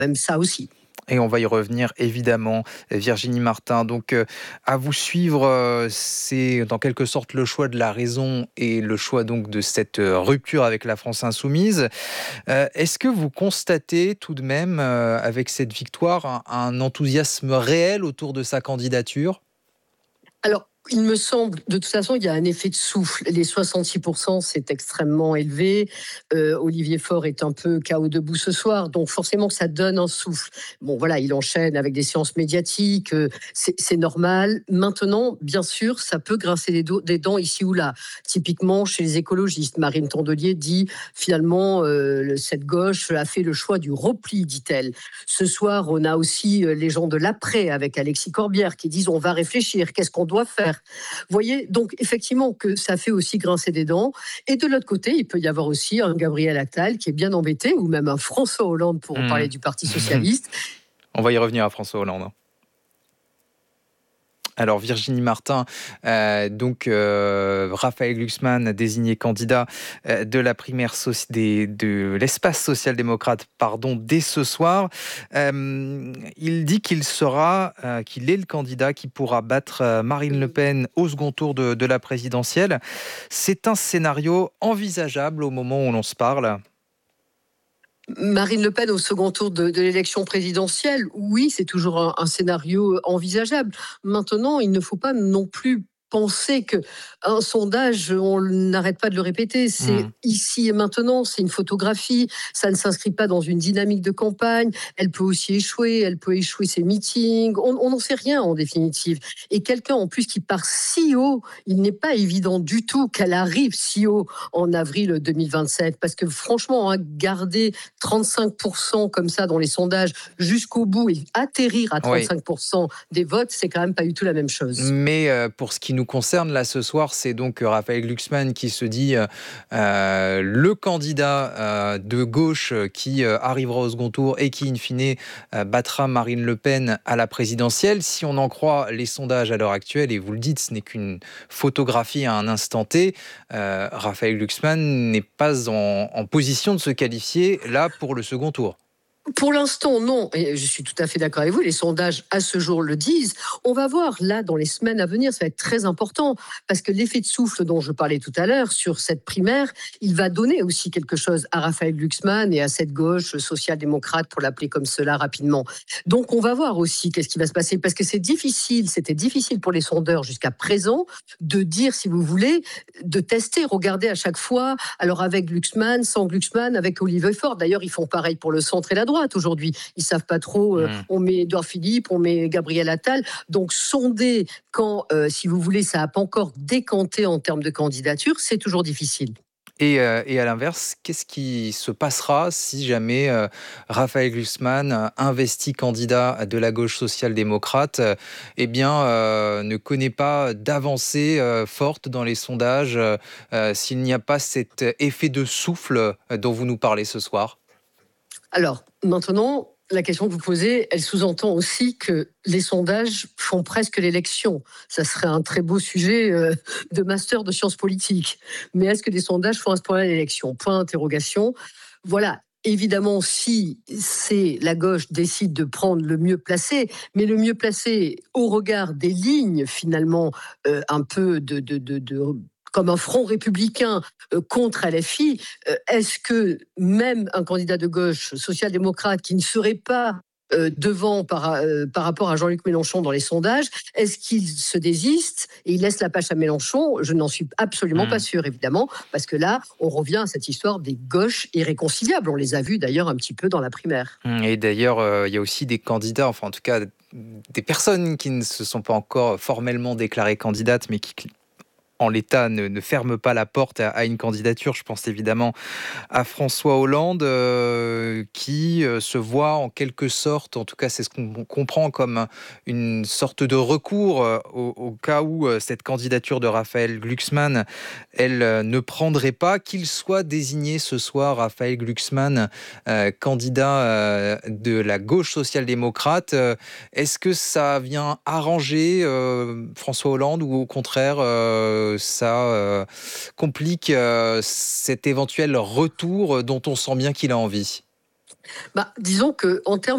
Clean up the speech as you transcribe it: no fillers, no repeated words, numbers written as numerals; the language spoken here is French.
même ça aussi. Et on va y revenir évidemment, Virginie Martin. Donc, à vous suivre, c'est en quelque sorte le choix de la raison et le choix donc de cette rupture avec la France insoumise. Est-ce que vous constatez tout de même, avec cette victoire, un enthousiasme réel autour de sa candidature ? Alors, il me semble, de toute façon, il y a un effet de souffle. Les 66%, c'est extrêmement élevé. Olivier Faure est un peu KO debout ce soir, donc forcément que ça donne un souffle. Bon, voilà, il enchaîne avec des séances médiatiques, c'est normal. Maintenant, bien sûr, ça peut grincer des dents ici ou là. Typiquement, chez les écologistes, Marine Tondelier dit, finalement, cette gauche a fait le choix du repli, dit-elle. Ce soir, on a aussi les gens de l'après, avec Alexis Corbière, qui disent, on va réfléchir, qu'est-ce qu'on doit faire ? Vous voyez, donc effectivement que ça fait aussi grincer des dents. Et de l'autre côté, il peut y avoir aussi un Gabriel Attal qui est bien embêté, ou même un François Hollande pour parler du Parti socialiste. On va y revenir à François Hollande. Alors Virginie Martin, Raphaël Glucksmann désigné candidat de la primaire de l'espace social-démocrate, dès ce soir. Il dit qu'il est le candidat qui pourra battre Marine Le Pen au second tour de la présidentielle. C'est un scénario envisageable au moment où l'on se parle. Marine Le Pen au second tour de l'élection présidentielle, oui, c'est toujours un scénario envisageable. Maintenant, il ne faut pas non plus penser qu'un sondage, on n'arrête pas de le répéter, c'est ici et maintenant, c'est une photographie, ça ne s'inscrit pas dans une dynamique de campagne, elle peut aussi échouer, elle peut échouer ses meetings, on n'en sait rien en définitive. Et quelqu'un en plus qui part si haut, il n'est pas évident du tout qu'elle arrive si haut en avril 2027, parce que franchement, garder 35% comme ça dans les sondages jusqu'au bout et atterrir à 35% des votes, c'est quand même pas du tout la même chose. Mais pour ce qui nous concerne, là, ce soir, c'est donc Raphaël Glucksmann qui se dit le candidat de gauche qui arrivera au second tour et qui, in fine, battra Marine Le Pen à la présidentielle. Si on en croit les sondages à l'heure actuelle, et vous le dites, ce n'est qu'une photographie à un instant T, Raphaël Glucksmann n'est pas en position de se qualifier, là, pour le second tour. Pour l'instant, non. Et je suis tout à fait d'accord avec vous. Les sondages, à ce jour, le disent. On va voir, là, dans les semaines à venir, ça va être très important. Parce que l'effet de souffle dont je parlais tout à l'heure sur cette primaire, il va donner aussi quelque chose à Raphaël Glucksmann et à cette gauche social-démocrate, pour l'appeler comme cela rapidement. Donc, on va voir aussi qu'est-ce qui va se passer. Parce que c'était difficile pour les sondeurs jusqu'à présent de dire, si vous voulez, de tester, regarder à chaque fois. Alors, avec Glucksmann, sans Glucksmann, avec Olivier Faure. D'ailleurs, ils font pareil pour le centre et la droite aujourd'hui. Ils savent pas trop, on met Édouard Philippe, on met Gabriel Attal. Donc, sonder quand, si vous voulez, ça n'a pas encore décanté en termes de candidature, c'est toujours difficile. Et à l'inverse, qu'est-ce qui se passera si jamais Raphaël Glucksmann, investi candidat de la gauche social-démocrate, ne connaît pas d'avancée forte dans les sondages, s'il n'y a pas cet effet de souffle dont vous nous parlez ce soir ? Alors, maintenant, la question que vous posez, elle sous-entend aussi que les sondages font presque l'élection. Ça serait un très beau sujet de master de sciences politiques. Mais est-ce que les sondages font à ce point-là l'élection ? Point d'interrogation. Voilà. Évidemment, si la gauche décide de prendre le mieux placé, mais le mieux placé au regard des lignes finalement un peu comme un front républicain contre LFI, est-ce que même un candidat de gauche social-démocrate qui ne serait pas devant par rapport à Jean-Luc Mélenchon dans les sondages, est-ce qu'il se désiste et il laisse la passe à Mélenchon ? Je n'en suis absolument pas sûre, évidemment, parce que là, on revient à cette histoire des gauches irréconciliables. On les a vus d'ailleurs un petit peu dans la primaire. Et d'ailleurs, il y a aussi des candidats, enfin en tout cas des personnes qui ne se sont pas encore formellement déclarées candidates, mais qui en l'état ne ferme pas la porte à une candidature. Je pense évidemment à François Hollande qui se voit en quelque sorte, en tout cas c'est ce qu'on comprend comme une sorte de recours au cas où cette candidature de Raphaël Glucksmann, elle ne prendrait pas, qu'il soit désigné ce soir, Raphaël Glucksmann, candidat de la gauche social-démocrate. Est-ce que ça vient arranger François Hollande ou au contraire ça complique cet éventuel retour dont on sent bien qu'il a envie ? Disons qu'en termes